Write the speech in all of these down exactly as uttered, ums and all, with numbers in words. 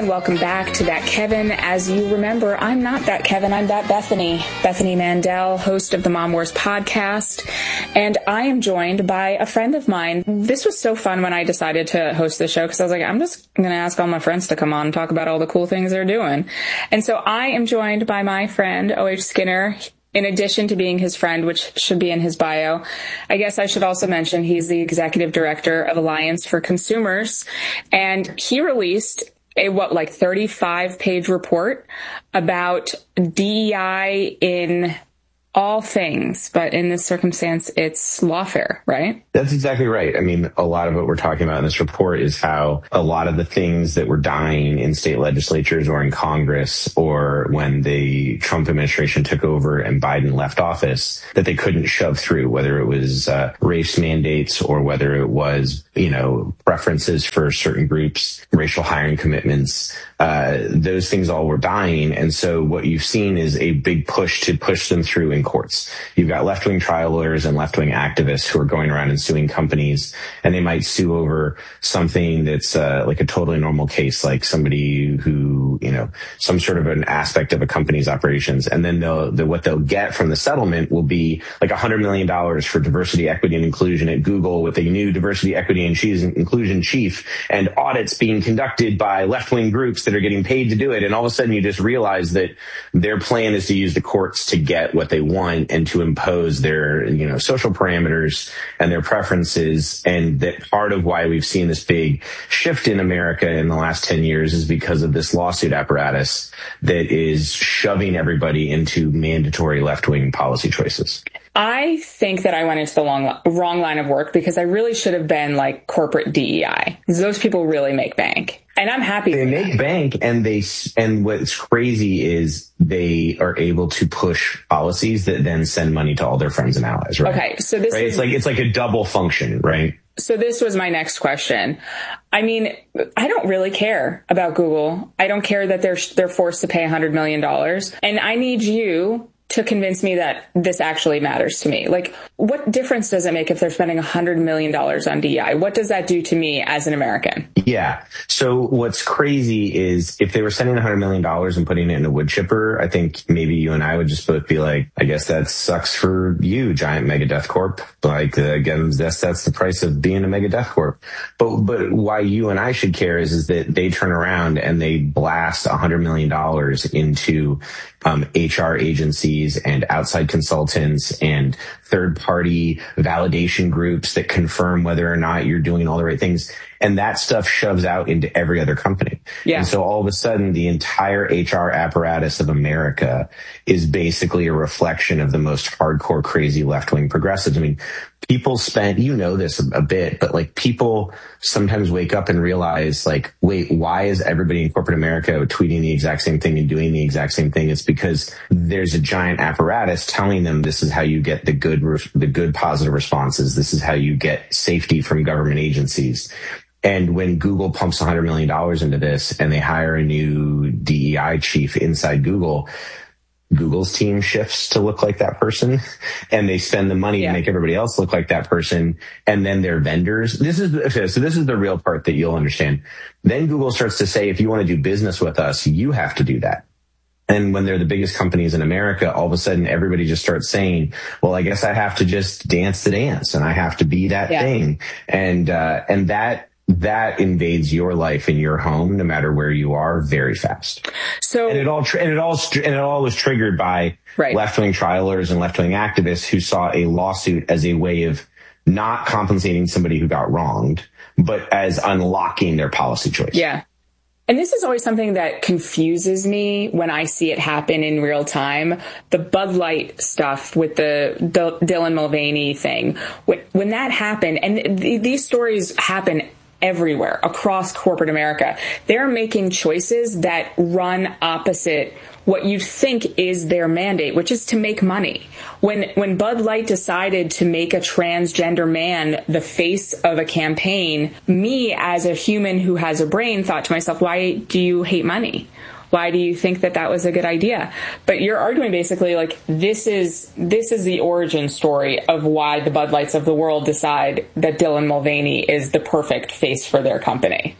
everyone. Welcome back to That Kevin. As you remember, I'm not That Kevin. I'm That Bethany. Bethany Mandel, host of the Mom Wars podcast. And I am joined by a friend of mine. This was so fun when I decided to host the show because I was like, I'm just going to ask all my friends to come on and talk about all the cool things they're doing. And so I am joined by my friend, O H Skinner. In addition to being his friend, which should be in his bio, I guess I should also mention he's the executive director of Alliance for Consumers. And he released a, what, like thirty-five page report about D E I in all things, but in this circumstance, it's lawfare, right? That's exactly right. I mean, a lot of what we're talking about in this report is how a lot of the things that were dying in state legislatures or in Congress or when the Trump administration took over and Biden left office, that they couldn't shove through, whether it was uh, race mandates or whether it was, you know, preferences for certain groups, racial hiring commitments. Uh, those things all were dying. And so what you've seen is a big push to push them through in courts. You've got left-wing trial lawyers and left-wing activists who are going around and suing companies, and they might sue over something that's uh, like a totally normal case, like somebody who, you know, some sort of an aspect of a company's operations. And then they'll, the, what they'll get from the settlement will be like one hundred million dollars for diversity, equity, and inclusion at Google with a new diversity, equity, and inclusion chief and audits being conducted by left-wing groups that are getting paid to do it. And all of a sudden you just realize that their plan is to use the courts to get what they want and to impose their, you know, social parameters and their preferences. And that part of why we've seen this big shift in America in the last ten years is because of this lawsuit apparatus that is shoving everybody into mandatory left-wing policy choices. I think that I went into the long, wrong line of work because I really should have been like corporate D E I. Those people really make bank. And I'm happy. They make that. bank, and they, and what's crazy is they are able to push policies that then send money to all their friends and allies, right? Okay. So this right? is it's like, it's like a double function, right? So this was my next question. I mean, I don't really care about Google. I don't care that they're, they're forced to pay one hundred million dollars. And I need you to convince me that this actually matters to me. Like, what difference does it make if they're spending one hundred million dollars on D E I? What does that do to me as an American? Yeah. So what's crazy is if they were spending one hundred million dollars and putting it in a wood chipper, I think maybe you and I would just both be like, I guess that sucks for you, giant mega death corp. Like, uh, again, that's, that's the price of being a mega death corp. But, but why you and I should care is, is that they turn around and they blast one hundred million dollars into um, H R agencies and outside consultants and third-party validation groups that confirm whether or not you're doing all the right things. And that stuff shoves out into every other company. Yeah. And so all of a sudden, the entire H R apparatus of America is basically a reflection of the most hardcore, crazy left-wing progressives. I mean, people spend, you know this a, a bit, but like people sometimes wake up and realize like, wait, why is everybody in corporate America tweeting the exact same thing and doing the exact same thing? It's because there's a giant apparatus telling them this is how you get the good, the good positive responses. This is how you get safety from government agencies. And when Google pumps one hundred million dollars into this and they hire a new D E I chief inside Google, Google's team shifts to look like that person, and they spend the money yeah. to make everybody else look like that person. And then their vendors, this is, okay, so this is the real part that you'll understand. Then Google starts to say, if you want to do business with us, you have to do that. And when they're the biggest companies in America, all of a sudden everybody just starts saying, well, I guess I have to just dance the dance and I have to be that yeah. thing. And, uh, and that, that invades your life and your home, no matter where you are, very fast. So, and it all, and it all, and it all was triggered by right. left-wing trialers and left-wing activists who saw a lawsuit as a way of not compensating somebody who got wronged, but as unlocking their policy choice. Yeah. And this is always something that confuses me when I see it happen in real time. The Bud Light stuff with the D- Dylan Mulvaney thing. When, when that happened, and th- these stories happen everywhere across corporate America, they're making choices that run opposite what you think is their mandate, which is to make money. When when Bud Light decided to make a transgender man the face of a campaign, me as a human who has a brain thought to myself, why do you hate money? Why do you think that that was a good idea? But you're arguing basically like this is this is the origin story of why the Bud Lights of the world decide that Dylan Mulvaney is the perfect face for their company.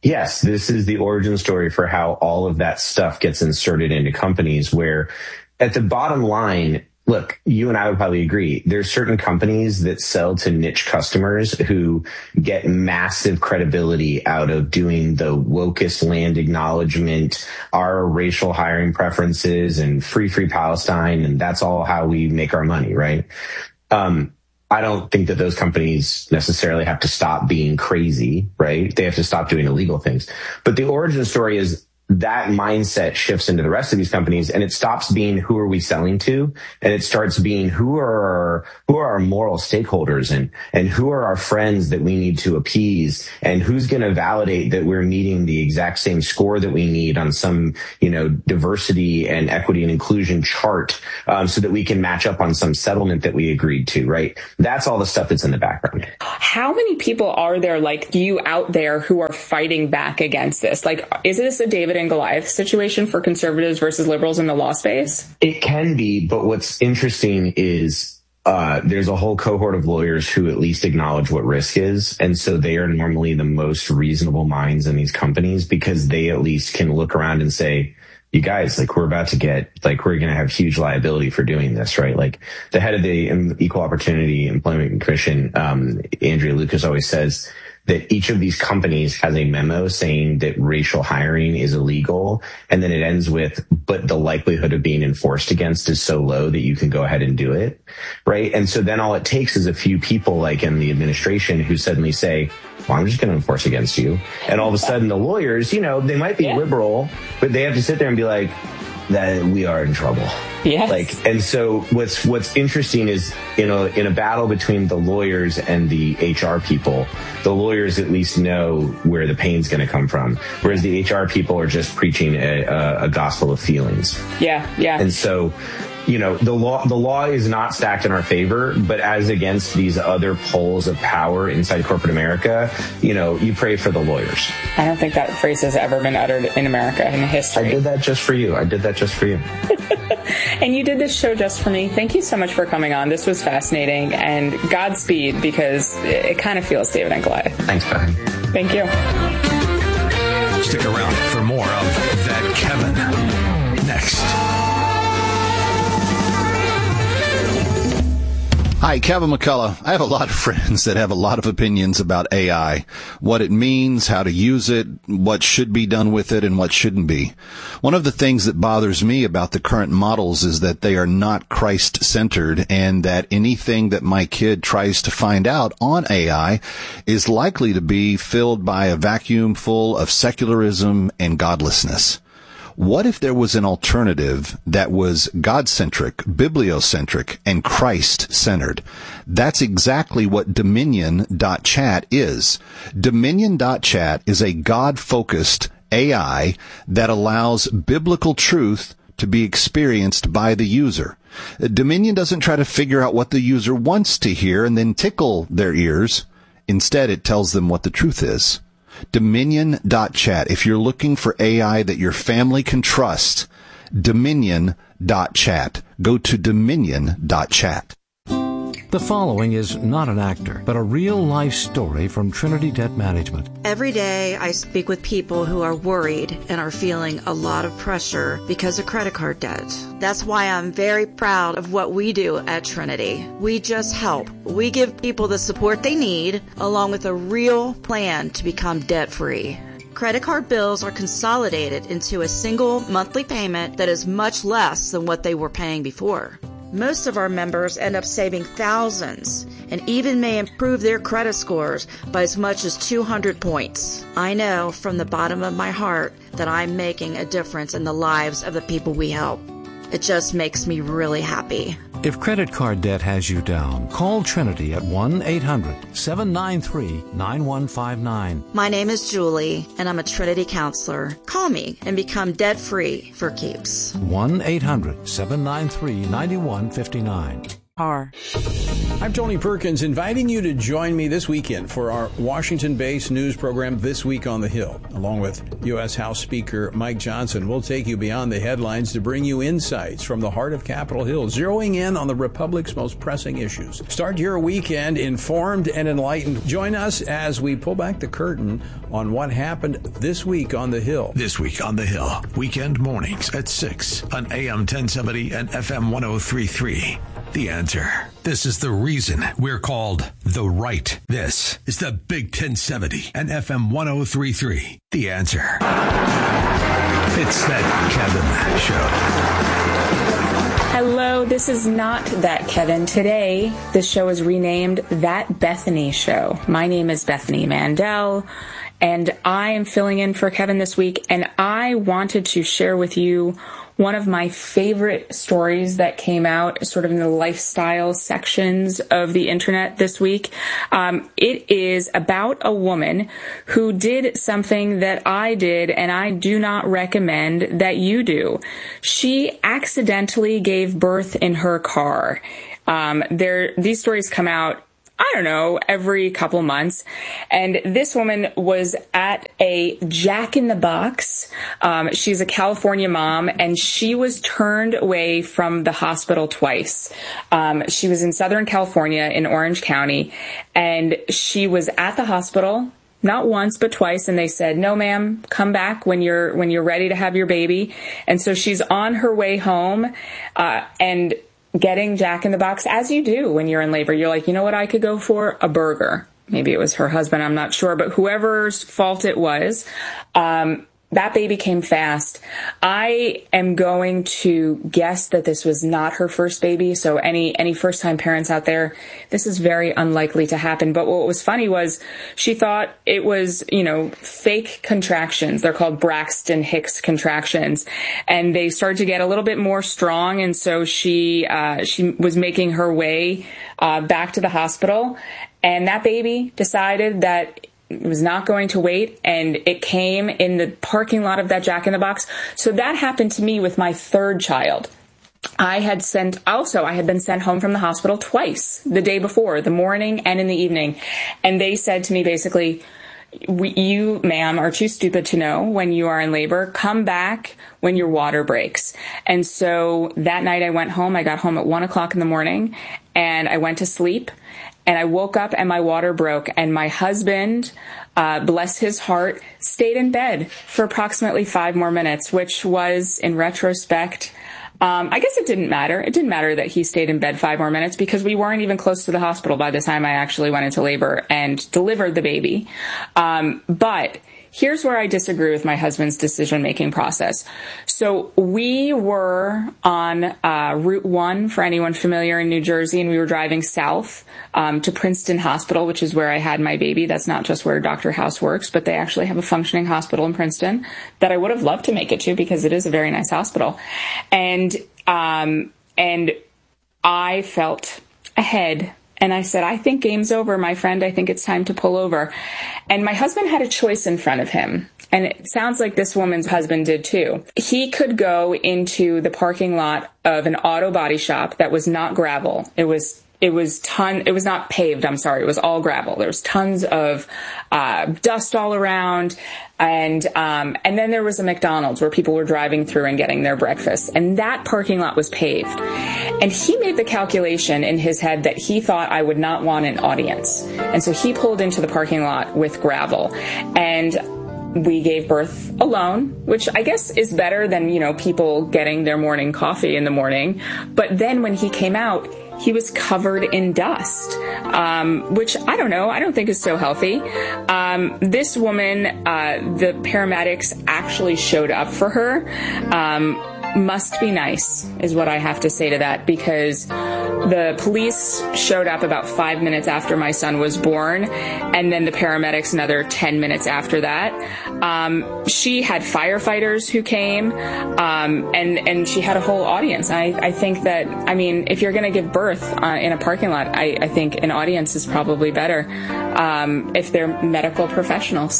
Yes, this is the origin story for how all of that stuff gets inserted into companies where at the bottom line, look, you and I would probably agree. There's certain companies that sell to niche customers who get massive credibility out of doing the wokest land acknowledgement, our racial hiring preferences and free, free Palestine. And that's all how we make our money, right? Um, I don't think that those companies necessarily have to stop being crazy, right? They have to stop doing illegal things. But the origin story is that mindset shifts into the rest of these companies, and it stops being who are we selling to, and it starts being who are our, who are our moral stakeholders, and and who are our friends that we need to appease, and who's going to validate that we're meeting the exact same score that we need on some, you know, diversity and equity and inclusion chart, um, so that we can match up on some settlement that we agreed to, right? That's all the stuff that's in the background. How many people are there like you out there who are fighting back against this? Like, is this a David and Goliath situation for conservatives versus liberals in the law space? It can be, but what's interesting is uh, there's a whole cohort of lawyers who at least acknowledge what risk is. And so they are normally the most reasonable minds in these companies because they at least can look around and say, you guys, like we're about to get, like we're going to have huge liability for doing this, right? Like the head of the Equal Opportunity Employment Commission, um, Andrea Lucas always says that each of these companies has a memo saying that racial hiring is illegal. And then it ends with, but the likelihood of being enforced against is so low that you can go ahead and do it. Right. And so then all it takes is a few people like in the administration who suddenly say, well, I'm just going to enforce against you. And all of a sudden the lawyers, you know, they might be yeah. liberal, but they have to sit there and be like, that we are in trouble. Yes. Like, and so what's, what's interesting is, you know, in a battle between the lawyers and the H R people, the lawyers at least know where the pain's going to come from. Whereas the H R people are just preaching a, a, a gospel of feelings. Yeah. Yeah. And so, you know, the law, the law is not stacked in our favor, but as against these other poles of power inside corporate America, you know, you pray for the lawyers. I don't think that phrase has ever been uttered in America in history. I did that just for you. I did that just for you. And you did this show just for me. Thank you so much for coming on. This was fascinating, and Godspeed, because it, it kind of feels David and Goliath. Thanks, Beth. Thank you. Stick around for more of That Kevin next. Hi, Kevin McCullough. I have a lot of friends that have a lot of opinions about A I, what it means, how to use it, what should be done with it, and what shouldn't be. One of the things that bothers me about the current models is that they are not Christ-centered, and that anything that my kid tries to find out on A I is likely to be filled by a vacuum full of secularism and godlessness. What if there was an alternative that was God-centric, bibliocentric, and Christ-centered? That's exactly what Dominion dot chat is. Dominion dot chat is a God-focused A I that allows biblical truth to be experienced by the user. Dominion doesn't try to figure out what the user wants to hear and then tickle their ears. Instead, it tells them what the truth is. Dominion dot chat. If you're looking for A I that your family can trust, Dominion dot chat. Go to Dominion dot chat. The following is not an actor, but a real-life story from Trinity Debt Management. Every day I speak with people who are worried and are feeling a lot of pressure because of credit card debt. That's why I'm very proud of what we do at Trinity. We just help. We give people the support they need, along with a real plan to become debt-free. Credit card bills are consolidated into a single monthly payment that is much less than what they were paying before. Most of our members end up saving thousands and even may improve their credit scores by as much as two hundred points. I know from the bottom of my heart that I'm making a difference in the lives of the people we help. It just makes me really happy. If credit card debt has you down, call Trinity at one eight hundred seven nine three nine one five nine. My name is Julie, and I'm a Trinity counselor. Call me and become debt-free for keeps. one eight hundred seven nine three nine one five nine. R. I'm Tony Perkins, inviting you to join me this weekend for our Washington-based news program, This Week on the Hill. Along with U S House Speaker Mike Johnson, we'll take you beyond the headlines to bring you insights from the heart of Capitol Hill, zeroing in on the Republic's most pressing issues. Start your weekend informed and enlightened. Join us as we pull back the curtain on what happened this week on the Hill. This Week on the Hill, weekend mornings at six on A M ten seventy and F M one oh three point three. The Answer. This is the reason we're called The Right. This is the Big ten seventy and F M one oh three point three. The Answer. It's That Kevin Show. Hello, this is not That Kevin. Today, this show is renamed That Bethany Show. My name is Bethany Mandel, and I am filling in for Kevin this week, and I wanted to share with you one of my favorite stories that came out sort of in the lifestyle sections of the internet this week. Um, it is about a woman who did something that I did, and I do not recommend that you do. She accidentally gave birth in her car. Um, there, these stories come out, I don't know, every couple months. And this woman was at a Jack in the Box. Um, she's a California mom, and she was turned away from the hospital twice. Um, she was in Southern California in Orange County, and she was at the hospital not once, but twice. And they said, no, ma'am, come back when you're, when you're ready to have your baby. And so she's on her way home, uh, and getting Jack in the Box, as you do when you're in labor. You're like, you know what I could go for? A burger. Maybe it was her husband, I'm not sure, but whoever's fault it was, um, that baby came fast. I am going to guess that this was not her first baby. So any, any first time parents out there, this is very unlikely to happen. But what was funny was she thought it was, you know, fake contractions. They're called Braxton Hicks contractions. And they started to get a little bit more strong. And so she, uh, she was making her way, uh, back to the hospital. And that baby decided that it was not going to wait, and it came in the parking lot of that Jack in the Box. So that happened to me with my third child. I had sent, also, I had been sent home from the hospital twice the day before, the morning and in the evening. And they said to me basically, we, you, ma'am, are too stupid to know when you are in labor. Come back when your water breaks. And so that night I went home. I got home at one o'clock in the morning, and I went to sleep. And I woke up and my water broke, and my husband, uh, bless his heart, stayed in bed for approximately five more minutes, which was, in retrospect, um, I guess it didn't matter. It didn't matter that he stayed in bed five more minutes because we weren't even close to the hospital by the time I actually went into labor and delivered the baby. Um, but here's where I disagree with my husband's decision-making process. So we were on uh, Route one, for anyone familiar in New Jersey, and we were driving south um, to Princeton Hospital, which is where I had my baby. That's not just where Doctor House works, but they actually have a functioning hospital in Princeton that I would have loved to make it to because it is a very nice hospital. And um, and I felt ahead. And I said, I think game's over, my friend. I think it's time to pull over. And my husband had a choice in front of him. And it sounds like this woman's husband did too. He could go into the parking lot of an auto body shop that was not gravel. It was It was ton. It was not paved. I'm sorry. It was all gravel. There was tons of uh, dust all around, and um, and then there was a McDonald's where people were driving through and getting their breakfast, and that parking lot was paved. And he made the calculation in his head that he thought I would not want an audience, and so he pulled into the parking lot with gravel, and we gave birth alone, which I guess is better than, you know, people getting their morning coffee in the morning. But then when he came out, he was covered in dust, um, which I don't know. I don't think is so healthy. Um, this woman, uh, the paramedics actually showed up for her. Um, must be nice is what I have to say to that, because the police showed up about five minutes after my son was born, and then the paramedics another ten minutes after that. Um, she had firefighters who came, um, and, and she had a whole audience. I, I think that, I mean, if you're going to give birth uh, in a parking lot, I, I think an audience is probably better um, if they're medical professionals.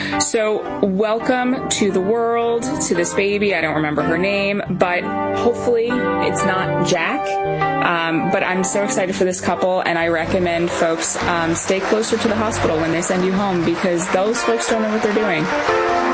So welcome to the world, to this baby. I don't remember her name, but hopefully it's not Jack. Um, but I'm so excited for this couple, and I recommend folks um, stay closer to the hospital when they send you home, because those folks don't know what they're doing.